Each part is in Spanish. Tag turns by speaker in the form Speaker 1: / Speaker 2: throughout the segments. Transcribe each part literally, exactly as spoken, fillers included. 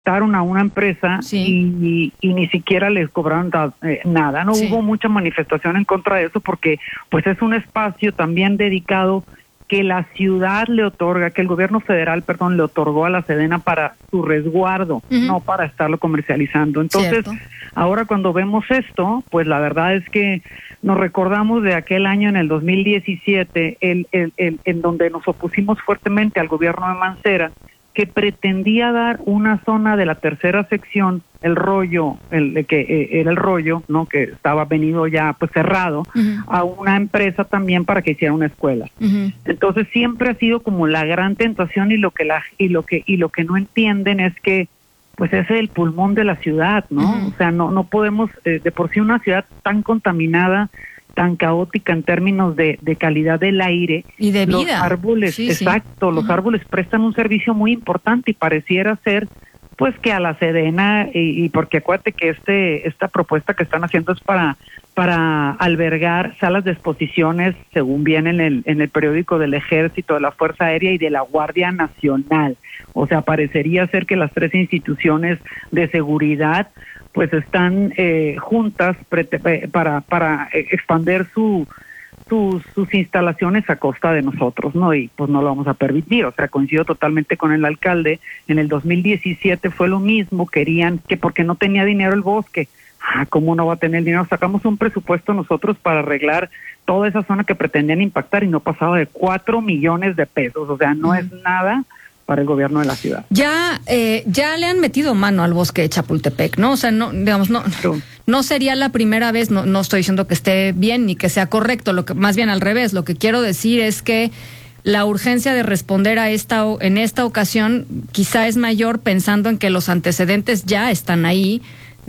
Speaker 1: afectaron a una empresa
Speaker 2: sí.
Speaker 1: y, y, y ni siquiera les cobraron da, eh, nada. No sí. hubo mucha manifestación en contra de eso porque pues es un espacio también dedicado que la ciudad le otorga, que el gobierno federal, perdón, le otorgó a la Sedena para su resguardo, uh-huh. no para estarlo comercializando. Entonces, Cierto. ahora cuando vemos esto, pues la verdad es que nos recordamos de aquel año en el dos mil diecisiete, el, el, el, en donde nos opusimos fuertemente al gobierno de Mancera, que pretendía dar una zona de la tercera sección, el rollo, el que eh, era el rollo, ¿no? Que estaba venido ya pues cerrado, uh-huh. a una empresa también para que hiciera una escuela. Uh-huh. Entonces siempre ha sido como la gran tentación y lo que la y lo que y lo que no entienden es que pues ese es el pulmón de la ciudad, ¿no? Uh-huh. O sea, no no podemos eh, de por sí una ciudad tan contaminada, tan caótica en términos de, de calidad del aire
Speaker 2: y de vida.
Speaker 1: Los árboles, sí, exacto, sí. los uh-huh. árboles prestan un servicio muy importante y pareciera ser pues que a la Sedena y, y porque acuérdate que este esta propuesta que están haciendo es para para albergar salas de exposiciones, según viene en el en el periódico del Ejército, de la Fuerza Aérea y de la Guardia Nacional. O sea, parecería ser que las tres instituciones de seguridad pues están eh, juntas pre- para para expandir su sus sus instalaciones a costa de nosotros, ¿no? Y pues no lo vamos a permitir. O sea, coincido totalmente con el alcalde. En el dos mil diecisiete fue lo mismo, querían que porque no tenía dinero el bosque. Ah, ¿cómo no va a tener dinero? Sacamos un presupuesto nosotros para arreglar toda esa zona que pretendían impactar y no pasaba de cuatro millones de pesos. O sea, no mm. es nada para el gobierno de la ciudad.
Speaker 2: Ya eh, ya le han metido mano al bosque de Chapultepec, ¿no? O sea, no, digamos, no, sí. no sería la primera vez, no, no estoy diciendo que esté bien ni que sea correcto, lo que más bien al revés, lo que quiero decir es que la urgencia de responder a esta en esta ocasión quizá es mayor pensando en que los antecedentes ya están ahí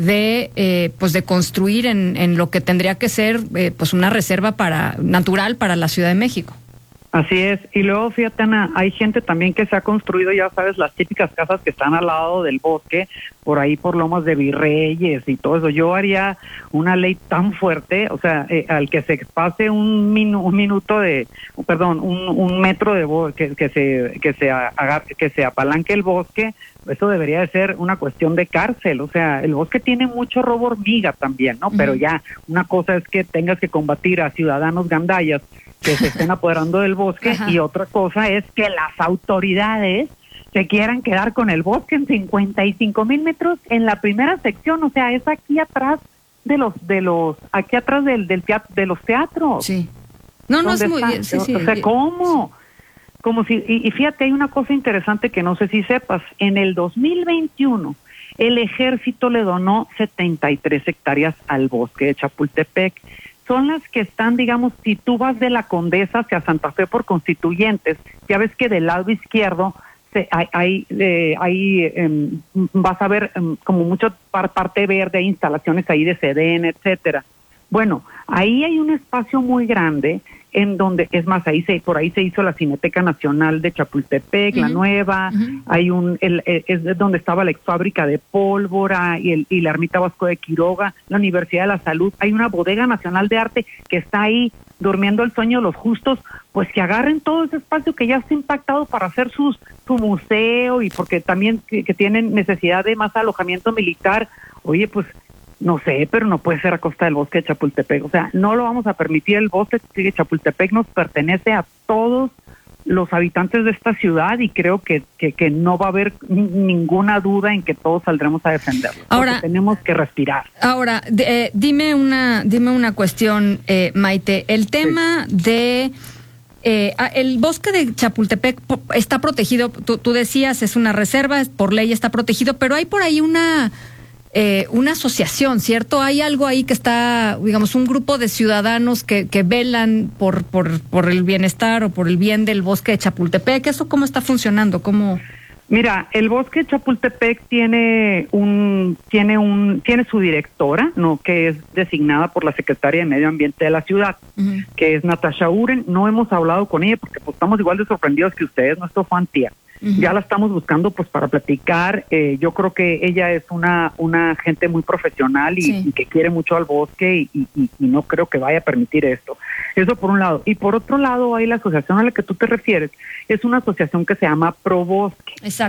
Speaker 2: de eh, pues de construir en, en lo que tendría que ser eh, pues una reserva para natural para la Ciudad de México.
Speaker 1: Así es, y luego fíjate Ana, hay gente también que se ha construido, ya sabes, las típicas casas que están al lado del bosque, por ahí por Lomas de Virreyes y todo eso. Yo haría una ley tan fuerte, o sea, eh, al que se pase un, minu, un minuto de, perdón, un, un metro de bosque, que, que se que se haga, que se apalanque el bosque, eso debería de ser una cuestión de cárcel. O sea, el bosque tiene mucho robo hormiga también, ¿no? Uh-huh. Pero ya, una cosa es que tengas que combatir a ciudadanos gandallas que se estén apoderando del bosque, ajá, y otra cosa es que las autoridades se quieran quedar con el bosque en cincuenta y cinco mil metros en la primera sección. O sea, es aquí atrás de los, de los, aquí atrás del, del teatro, de los teatros.
Speaker 2: Sí. No, no es muy bien, sí, sí.
Speaker 1: O sea, ¿cómo? Como si, y, y fíjate, hay una cosa interesante que no sé si sepas. En el dos mil veintiuno, el Ejército le donó setenta y tres hectáreas al bosque de Chapultepec. Son las que están, digamos, si tú vas de la Condesa hacia Santa Fe por Constituyentes, ya ves que del lado izquierdo se, hay, hay, eh, hay eh, vas a ver eh, como mucho par, parte verde, hay instalaciones ahí de Sedena, etcétera. Bueno, ahí hay un espacio muy grande en donde, es más, ahí se, por ahí se hizo la Cineteca Nacional de Chapultepec, uh-huh, la nueva, uh-huh, hay un, el, el, es donde estaba la ex fábrica de pólvora y, el, y la Ermita Vasco de Quiroga, la Universidad de la Salud, hay una bodega nacional de arte que está ahí durmiendo el sueño de los justos, pues que agarren todo ese espacio que ya está impactado para hacer sus, su museo y porque también que, que tienen necesidad de más alojamiento militar. Oye, pues, no sé, pero no puede ser a costa del bosque de Chapultepec. O sea, no lo vamos a permitir. El bosque de Chapultepec nos pertenece a todos los habitantes de esta ciudad y creo que, que, que no va a haber ninguna duda en que todos saldremos a defenderlo.
Speaker 2: Ahora
Speaker 1: tenemos que respirar.
Speaker 2: Ahora, eh, dime una dime una cuestión, eh, Maite. El tema sí. de... Eh, el bosque de Chapultepec está protegido, tú, tú decías, es una reserva, por ley está protegido, pero hay por ahí una... Eh, una asociación, ¿cierto? Hay algo ahí que está, digamos, un grupo de ciudadanos que, que velan por, por, por el bienestar o por el bien del bosque de Chapultepec. ¿Eso cómo está funcionando? ¿Cómo?
Speaker 1: Mira, el bosque de Chapultepec tiene un, tiene un, tiene su directora, no, que es designada por la Secretaria de Medio Ambiente de la ciudad, uh-huh, que es Natasha Uren. No hemos hablado con ella porque pues, estamos igual de sorprendidos que ustedes, nuestro fue antier. Uh-huh. Ya la estamos buscando pues para platicar. Eh, yo creo que ella es una una gente muy profesional y, sí, y que quiere mucho al bosque y, y, y no creo que vaya a permitir esto. Eso por un lado. Y por otro lado hay la asociación a la que tú te refieres. Es una asociación que se llama Pro Bosque.
Speaker 2: Exacto.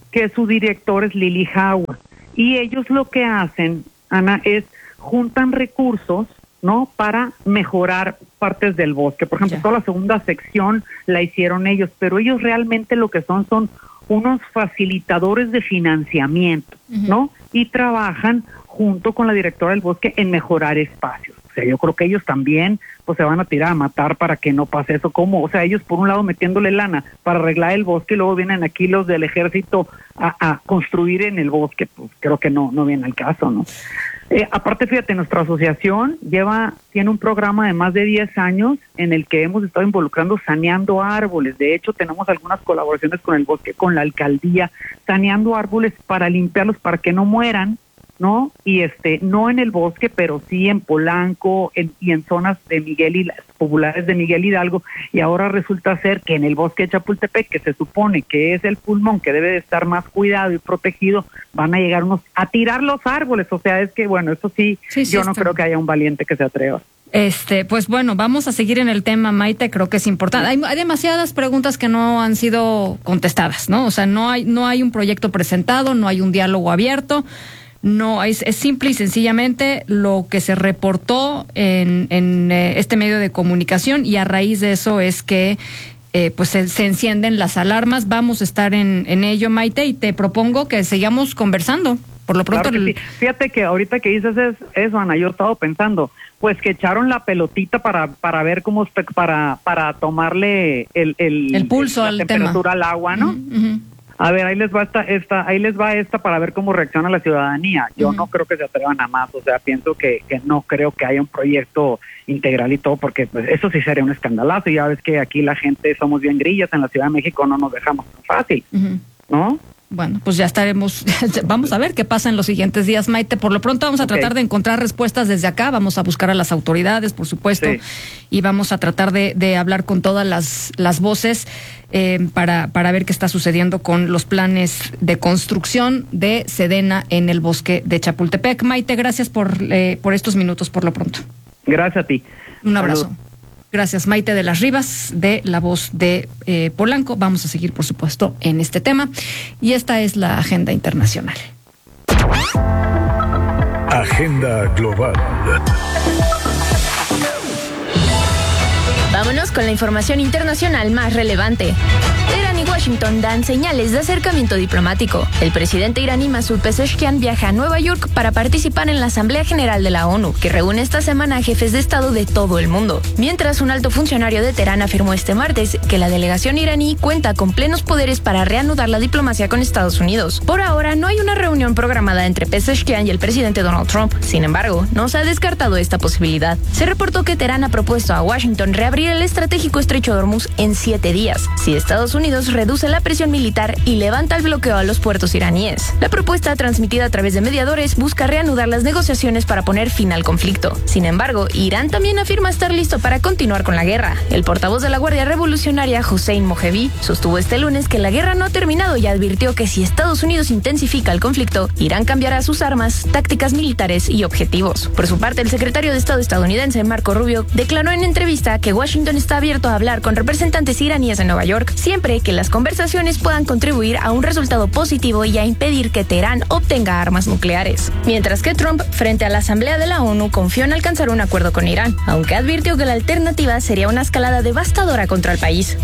Speaker 1: que su director es Lili Hawa. Y ellos lo que hacen, Ana, es juntan recursos, ¿no? Para mejorar partes del bosque. Por ejemplo, yeah. toda la segunda sección la hicieron ellos, pero ellos realmente lo que son son unos facilitadores de financiamiento, uh-huh. ¿no? Y trabajan junto con la directora del bosque en mejorar espacios. O sea, yo creo que ellos también pues se van a tirar a matar para que no pase eso. ¿Cómo? O sea, ellos por un lado metiéndole lana para arreglar el bosque y luego vienen aquí los del ejército a, a construir en el bosque. Pues creo que no, no viene al caso, ¿no? Eh, aparte, fíjate, nuestra asociación lleva, tiene un programa de más de diez años en el que hemos estado involucrando saneando árboles. De hecho, tenemos algunas colaboraciones con el bosque, con la alcaldía, saneando árboles para limpiarlos, para que no mueran, ¿no? Y este, no en el bosque, pero sí en Polanco en, y en zonas de Miguel y las populares de Miguel Hidalgo. Y ahora resulta ser que en el bosque de Chapultepec, que se supone que es el pulmón que debe de estar más cuidado y protegido, van a llegar unos a tirar los árboles. O sea, es que bueno, eso sí, sí, sí yo no está. creo que haya un valiente que se atreva.
Speaker 2: Este, pues bueno, vamos a seguir en el tema, Maite, creo que es importante. Hay, hay demasiadas preguntas que no han sido contestadas, ¿no? O sea, no hay, no hay un proyecto presentado, no hay un diálogo abierto. No, es, es simple y sencillamente lo que se reportó en, en eh, este medio de comunicación, y a raíz de eso es que eh, pues se, se encienden las alarmas. Vamos a estar en, en ello, Maite, y te propongo que sigamos conversando. Por lo pronto.
Speaker 1: Claro que sí. Fíjate que ahorita que dices eso, Ana, yo he estado pensando, pues que echaron la pelotita para para ver cómo, para para tomarle el, el,
Speaker 2: el pulso
Speaker 1: el,
Speaker 2: al
Speaker 1: la temperatura
Speaker 2: tema.
Speaker 1: al agua, ¿no?
Speaker 2: Uh-huh, uh-huh.
Speaker 1: A ver, ahí les va esta, esta, ahí les va esta para ver cómo reacciona la ciudadanía. Yo uh-huh. no creo que se atrevan a más, o sea, pienso que, que no creo que haya un proyecto integral y todo, porque pues eso sí sería un escandalazo. Ya ves que aquí la gente somos bien grillas, en la Ciudad de México no nos dejamos tan fácil, uh-huh. ¿no?
Speaker 2: Bueno, pues ya estaremos, vamos a ver qué pasa en los siguientes días, Maite. Por lo pronto vamos a okay. tratar de encontrar respuestas desde acá, vamos a buscar a las autoridades, por supuesto, sí. y vamos a tratar de, de hablar con todas las, las voces eh, para, para ver qué está sucediendo con los planes de construcción de Sedena en el bosque de Chapultepec. Maite, gracias por, eh, por estos minutos por lo pronto.
Speaker 1: Gracias a ti.
Speaker 2: Un abrazo. Salud. Gracias, Maite de las Rivas, de La Voz de eh, Polanco. Vamos a seguir, por supuesto, en este tema. Y esta es la agenda internacional.
Speaker 3: Agenda global.
Speaker 4: Vámonos con la información internacional más relevante. Teherán y Washington dan señales de acercamiento diplomático. El presidente iraní Masoud Pezeshkian viaja a Nueva York para participar en la Asamblea General de la ONU, que reúne esta semana a jefes de Estado de todo el mundo. Mientras, un alto funcionario de Teherán afirmó este martes que la delegación iraní cuenta con plenos poderes para reanudar la diplomacia con Estados Unidos. Por ahora, no hay una reunión programada entre Pezeshkian y el presidente Donald Trump. Sin embargo, no se ha descartado esta posibilidad. Se reportó que Teherán ha propuesto a Washington reabrir el estratégico estrecho de Hormuz en siete días, si Estados Unidos reduce la presión militar y levanta el bloqueo a los puertos iraníes. La propuesta, transmitida a través de mediadores, busca reanudar las negociaciones para poner fin al conflicto. Sin embargo, Irán también afirma estar listo para continuar con la guerra. El portavoz de la Guardia Revolucionaria, Hossein Mojevi, sostuvo este lunes que la guerra no ha terminado y advirtió que si Estados Unidos intensifica el conflicto, Irán cambiará sus armas, tácticas militares y objetivos. Por su parte, el secretario de Estado estadounidense, Marco Rubio, declaró en entrevista que Washington está abierto a hablar con representantes iraníes en Nueva York, siempre que las conversaciones puedan contribuir a un resultado positivo y a impedir que Teherán obtenga armas nucleares. Mientras que Trump, frente a la Asamblea de la ONU, confió en alcanzar un acuerdo con Irán, aunque advirtió que la alternativa sería una escalada devastadora contra el país.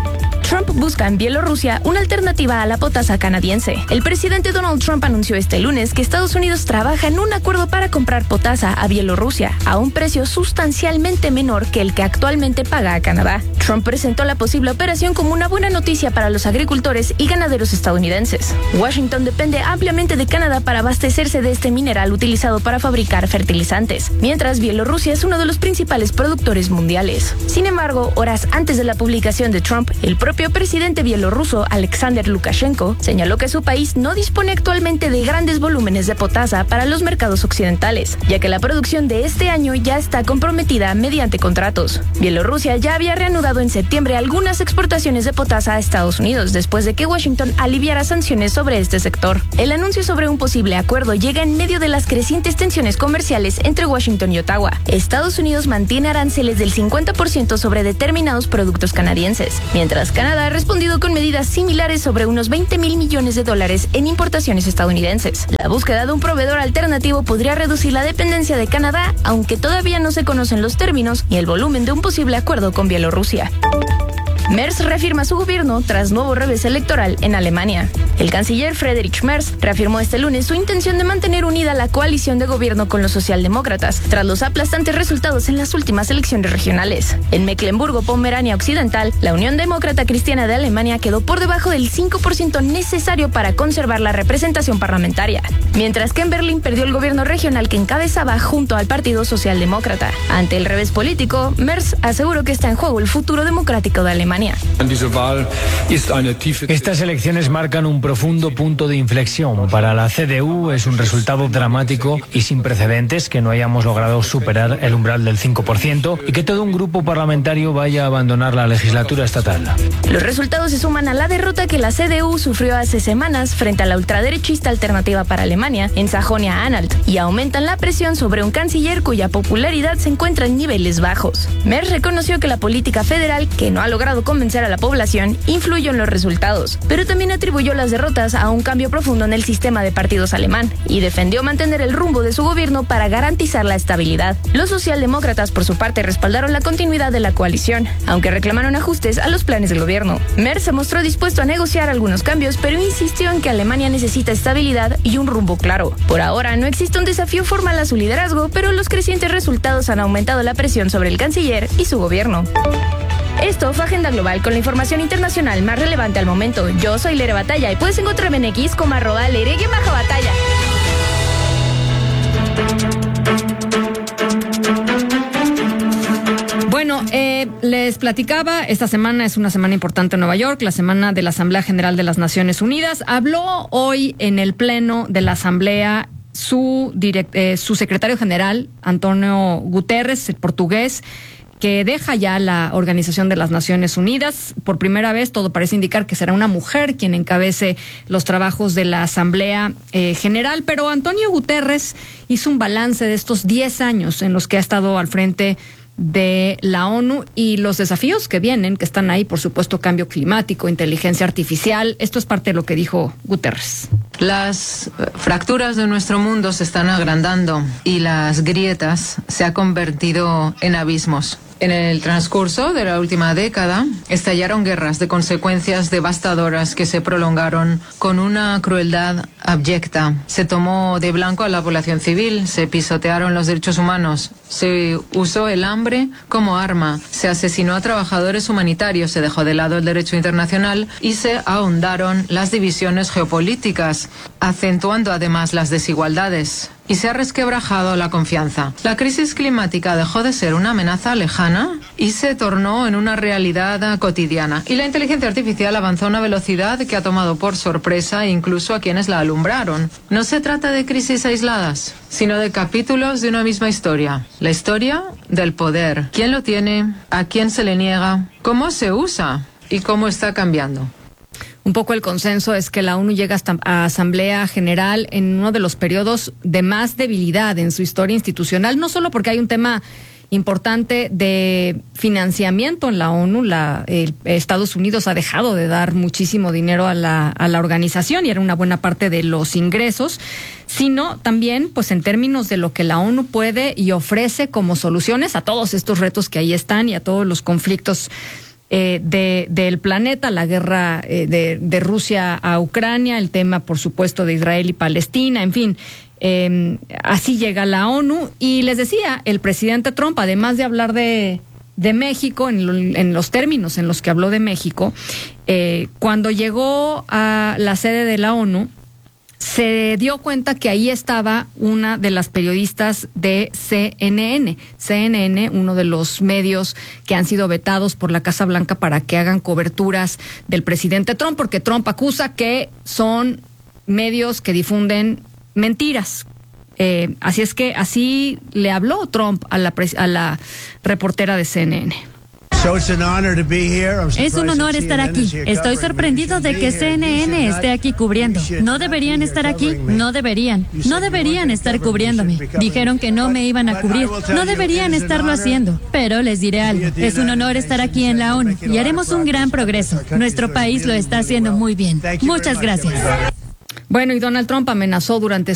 Speaker 4: Trump busca en Bielorrusia una alternativa a la potasa canadiense. El presidente Donald Trump anunció este lunes que Estados Unidos trabaja en un acuerdo para comprar potasa a Bielorrusia a un precio sustancialmente menor que el que actualmente paga a Canadá. Trump presentó la posible operación como una buena noticia para los agricultores y ganaderos estadounidenses. Washington depende ampliamente de Canadá para abastecerse de este mineral utilizado para fabricar fertilizantes, mientras Bielorrusia es uno de los principales productores mundiales. Sin embargo, horas antes de la publicación de Trump, el propio El presidente bielorruso Alexander Lukashenko señaló que su país no dispone actualmente de grandes volúmenes de potasa para los mercados occidentales, ya que la producción de este año ya está comprometida mediante contratos. Bielorrusia ya había reanudado en septiembre algunas exportaciones de potasa a Estados Unidos después de que Washington aliviara sanciones sobre este sector. El anuncio sobre un posible acuerdo llega en medio de las crecientes tensiones comerciales entre Washington y Ottawa. Estados Unidos mantiene aranceles del cincuenta por ciento sobre determinados productos canadienses, mientras Canadá Canadá ha respondido con medidas similares sobre unos veinte mil millones de dólares en importaciones estadounidenses. La búsqueda de un proveedor alternativo podría reducir la dependencia de Canadá, aunque todavía no se conocen los términos y el volumen de un posible acuerdo con Bielorrusia. Merz reafirma su gobierno tras nuevo revés electoral en Alemania. El canciller Friedrich Merz reafirmó este lunes su intención de mantener unida la coalición de gobierno con los socialdemócratas tras los aplastantes resultados en las últimas elecciones regionales. En Mecklemburgo-Pomerania Occidental, la Unión Demócrata Cristiana de Alemania quedó por debajo del cinco por ciento necesario para conservar la representación parlamentaria, mientras que en Berlín perdió el gobierno regional que encabezaba junto al Partido Socialdemócrata. Ante el revés político, Merz aseguró que está en juego el futuro democrático de Alemania.
Speaker 5: Estas elecciones marcan un profundo punto de inflexión. Para la C D U es un resultado dramático y sin precedentes que no hayamos logrado superar el umbral del cinco por ciento y que todo un grupo parlamentario vaya a abandonar la legislatura estatal.
Speaker 4: Los resultados se suman a la derrota que la C D U sufrió hace semanas frente a la ultraderechista Alternativa para Alemania en Sajonia-Anhalt y aumentan la presión sobre un canciller cuya popularidad se encuentra en niveles bajos. Merz reconoció que la política federal, que no ha logrado convencer a la población, influyó en los resultados, pero también atribuyó las derrotas a un cambio profundo en el sistema de partidos alemán y defendió mantener el rumbo de su gobierno para garantizar la estabilidad. Los socialdemócratas, por su parte, respaldaron la continuidad de la coalición, aunque reclamaron ajustes a los planes del gobierno. Merz se mostró dispuesto a negociar algunos cambios, pero insistió en que Alemania necesita estabilidad y un rumbo claro. Por ahora no existe un desafío formal a su liderazgo, pero los crecientes resultados han aumentado la presión sobre el canciller y su gobierno. Esto fue Agenda Global con la información internacional más relevante al momento. Yo soy Lere Batalla y puedes encontrarme en X como arroba Lere-Batalla.
Speaker 2: Bueno, eh, les platicaba, esta semana es una semana importante en Nueva York, la semana de la Asamblea General de las Naciones Unidas. Habló hoy en el Pleno de la Asamblea su, direct, eh, su secretario general, Antonio Guterres, el portugués, que deja ya la Organización de las Naciones Unidas. Por primera vez, todo parece indicar que será una mujer quien encabece los trabajos de la Asamblea eh, General, pero Antonio Guterres hizo un balance de estos diez años en los que ha estado al frente de la ONU y los desafíos que vienen, que están ahí, por supuesto, cambio climático, inteligencia artificial. Esto es parte de lo que dijo Guterres.
Speaker 6: Las fracturas de nuestro mundo se están agrandando y las grietas se han convertido en abismos. En el transcurso de la última década, estallaron guerras de consecuencias devastadoras que se prolongaron con una crueldad abyecta. Se tomó de blanco a la población civil, se pisotearon los derechos humanos, se usó el hambre como arma, se asesinó a trabajadores humanitarios, se dejó de lado el derecho internacional y se ahondaron las divisiones geopolíticas, acentuando además las desigualdades. Y se ha resquebrajado la confianza. La crisis climática dejó de ser una amenaza lejana y se tornó en una realidad cotidiana. Y la inteligencia artificial avanzó a una velocidad que ha tomado por sorpresa incluso a quienes la alumbraron. No se trata de crisis aisladas, sino de capítulos de una misma historia. La historia del poder. ¿Quién lo tiene? ¿A quién se le niega? ¿Cómo se usa? ¿Y cómo está cambiando?
Speaker 2: Un poco el consenso es que la ONU llega hasta a Asamblea General en uno de los periodos de más debilidad en su historia institucional, no solo porque hay un tema importante de financiamiento en la ONU. La, eh, Estados Unidos ha dejado de dar muchísimo dinero a la, a la organización y era una buena parte de los ingresos, sino también pues en términos de lo que la ONU puede y ofrece como soluciones a todos estos retos que ahí están y a todos los conflictos Eh, de, del planeta, la guerra eh, de, de Rusia a Ucrania, el tema, por supuesto, de Israel y Palestina, en fin, eh, así llega la ONU. Y les decía, el presidente Trump, además de hablar de, de México, en, lo, en los términos en los que habló de México, eh, cuando llegó a la sede de la ONU, se dio cuenta que ahí estaba una de las periodistas de C N N. C N N, uno de los medios que han sido vetados por la Casa Blanca para que hagan coberturas del presidente Trump, porque Trump acusa que son medios que difunden mentiras. Eh, así es que así le habló Trump a la, a la reportera de C N N.
Speaker 7: Es un honor estar aquí. Estoy sorprendido de que C N N esté aquí cubriendo. No deberían estar aquí. No deberían. No deberían estar cubriéndome. Dijeron que no me iban a cubrir. No deberían estarlo haciendo. Pero les diré algo. Es un honor estar aquí en la ONU y haremos un gran progreso. Nuestro país lo está haciendo muy bien. Muchas gracias.
Speaker 2: Bueno, y Donald Trump amenazó durante